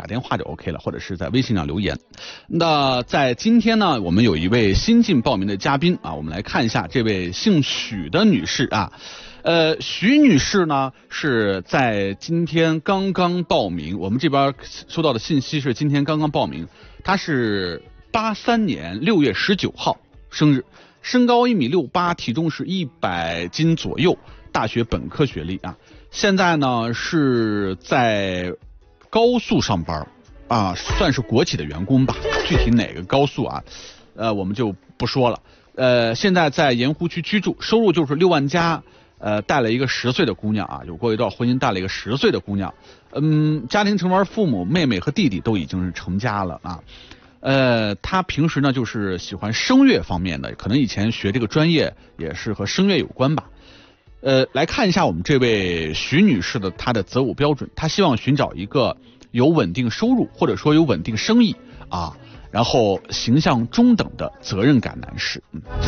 电话就 OK 了，或者是在微信上留言。那在今天呢，我们有一位新晋报名的嘉宾啊，我们来看一下这位姓许的女士啊。许女士呢是在今天刚刚报名，我们这边收到的信息是今天刚刚报名，她是83年6月19号生日，身高1.68米，体重是100斤左右，大学本科学历啊。现在呢是在高速上班啊，算是国企的员工吧，具体哪个高速啊我们就不说了。现在在盐湖区居住，收入就是6万加。带了一个10岁的姑娘啊，有过一段婚姻，带了一个10岁的姑娘。家庭成员父母、妹妹和弟弟都已经是成家了啊。她平时呢就是喜欢声乐方面的，可能以前学这个专业也是和声乐有关吧。来看一下我们这位徐女士的她的择偶标准，她希望寻找一个有稳定收入或者说有稳定生意啊，然后形象中等的责任感男士。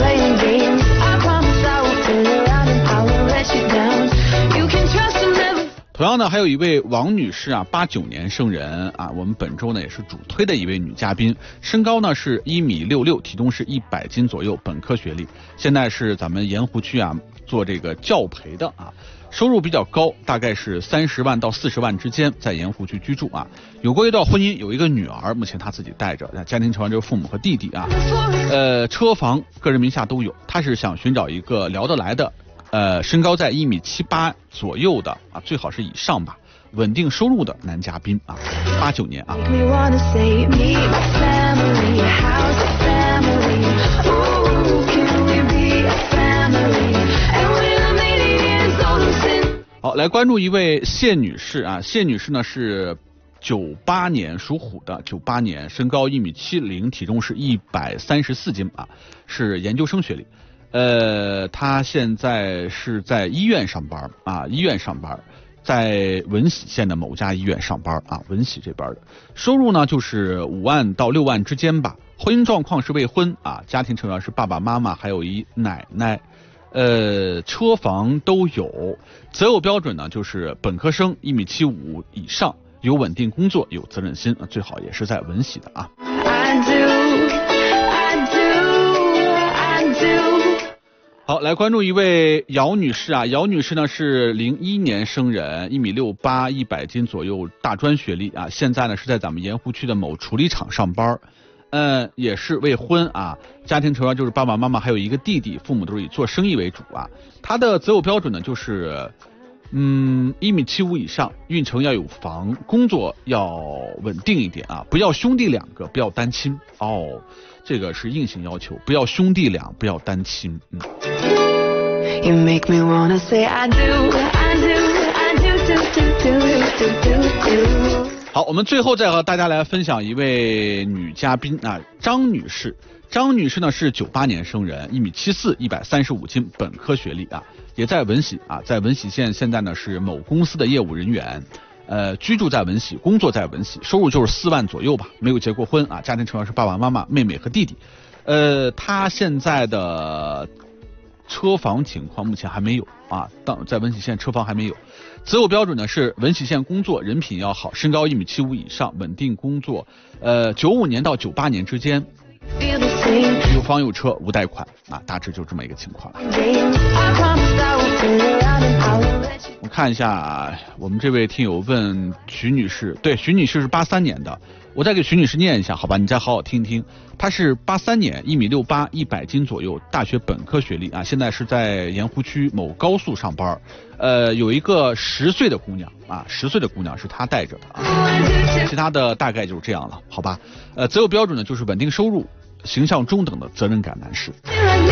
同样呢，还有一位王女士啊，89年生人啊，我们本周呢也是主推的一位女嘉宾，身高呢是1.66米，体重是100斤左右，本科学历，现在是咱们盐湖区啊做这个教培的啊，收入比较高，大概是30万到40万之间，在盐湖区居住啊，有过一段婚姻，有一个女儿，目前她自己带着，家庭成员就是父母和弟弟啊，车房个人名下都有，她是想寻找一个聊得来的。身高在1.78米左右的啊，最好是以上吧，稳定收入的男嘉宾啊，89年啊。好，来关注一位谢女士啊，谢女士呢是98年属虎的，98年身高1.70米，体重是134斤啊，是研究生学历。他现在是在医院上班啊，医院上班，在闻喜县的某家医院上班啊，闻喜这边的收入呢就是5万到6万之间吧。婚姻状况是未婚啊，家庭成员是爸爸妈妈还有一奶奶，车房都有。择偶标准呢就是本科生1.75米以上，有稳定工作，有责任心，最好也是在闻喜的啊。好，来关注一位姚女士啊，姚女士呢是01年生人，1.68米，100斤左右，大专学历啊，现在呢是在咱们盐湖区的某处理厂上班，也是未婚啊，家庭成员就是爸爸妈妈还有一个弟弟，父母都是以做生意为主啊。她的择偶标准呢就是1.75米以上，运程要有房，工作要稳定一点啊，不要兄弟2个，不要单亲哦。这个是硬性要求，不要兄弟俩，不要单亲。好，我们最后再和大家来分享一位女嘉宾啊，张女士。张女士呢是98年生人，1.74米，135斤，本科学历啊，也在闻喜啊，在闻喜县，现在呢是某公司的业务人员。居住在闻喜，工作在闻喜，收入就是4万左右吧，没有结过婚啊，家庭成员是爸爸妈妈、妹妹和弟弟。他现在的车房情况目前还没有啊，在闻喜县车房还没有。择偶标准呢是闻喜县工作，人品要好，身高1.75米以上，稳定工作。95年到98年之间，有房有车，无贷款啊，大致就这么一个情况。我看一下，我们这位听友问徐女士，对，徐女士是83年的，我再给徐女士念一下，好吧，你再好好听一听。她是83年，1.68米，100斤左右，大学本科学历啊，现在是在盐湖区某高速上班。有一个10岁的姑娘啊，10岁的姑娘是她带着的啊，其他的大概就是这样了，好吧。择偶标准呢就是稳定收入，形象中等的责任感男士。